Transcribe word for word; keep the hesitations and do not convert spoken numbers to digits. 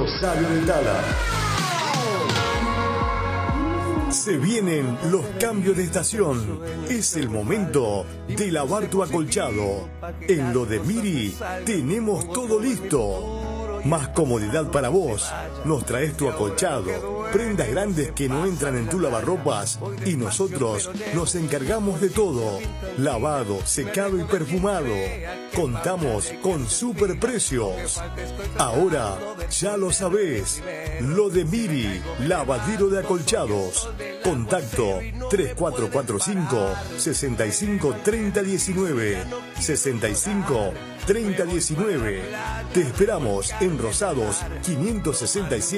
Rosario de Tala. Se vienen los cambios de estación. Es el momento de lavar tu acolchado. En lo de Miri tenemos todo listo. Más comodidad para vos. Nos traes tu acolchado, prendas grandes que no entran en tu lavarropas y nosotros nos encargamos de todo. Lavado, secado y perfumado. Contamos con super precios. Ahora ya lo sabés. Lo de Miri, lavadero de acolchados. Contacto tres cuatro cuatro cinco, seis cinco tres cero uno nueve. sesenta y cinco treinta diecinueve. Te esperamos en Rosados quinientos sesenta y siete.